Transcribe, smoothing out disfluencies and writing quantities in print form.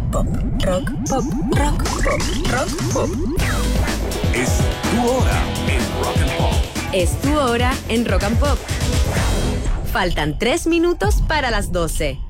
pop, rock, pop, rock, pop, rock, pop. Es tu hora en Rock and Pop. Es tu hora en Rock and Pop. Faltan 3 minutos para las 12.